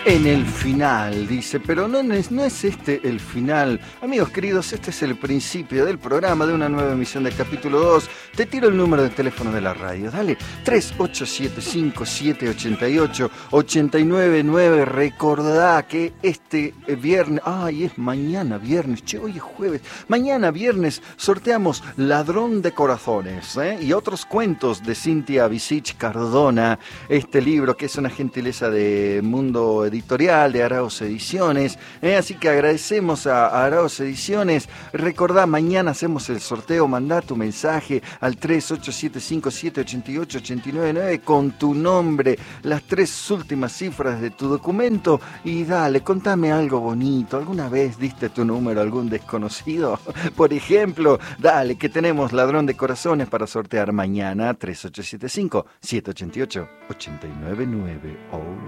En el final, dice, pero no es este el final. Amigos queridos, este es el principio del programa de una nueva emisión del capítulo 2. Te tiro el número de teléfono de la radio, dale, 3875-788-899. Recordá que este viernes, es mañana viernes, hoy es jueves. Mañana viernes sorteamos Ladrón de Corazones, y otros cuentos de Cintia Bisich Cardona. Este libro que es una gentileza de Mundo Editorial, de Arauz Ediciones, así que agradecemos a Arauz Ediciones. Recordá, mañana hacemos el sorteo, mandá tu mensaje al 3875-788-899 con tu nombre, las 3 últimas cifras de tu documento y dale, contame algo bonito. ¿Alguna vez diste tu número a algún desconocido? Por ejemplo, dale, que tenemos Ladrón de Corazones para sortear mañana, 3875-788-899. Oh.